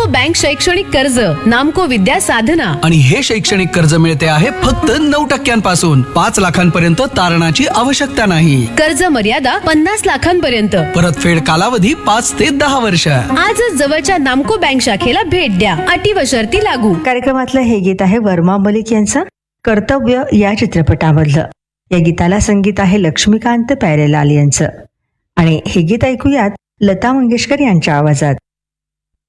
Bank शैक्षणिक कर्ज, नामको विद्या साधना. आणि हे शैक्षणिक कर्ज मिळते आहे फक्त 9% 5 लाखांपर्यंत तारणाची आवश्यकता नाही. कर्ज मर्यादा 50 लाखांपर्यंत. परतफेड कालावधी 5 ते 10 वर्ष. आजच जवळच्या नामको बँक शाखेला भेट द्या. अटी व शर्ती लागू. कार्यक्रमातलं हे गीत आहे वर्मा मलिक यांचं कर्तव्य या चित्रपटामधलं. या गीताला संगीत आहे लक्ष्मीकांत प्यारेलाल यांचं. आणि हे गीत ऐकूयात लता मंगेशकर यांच्या आवाजात.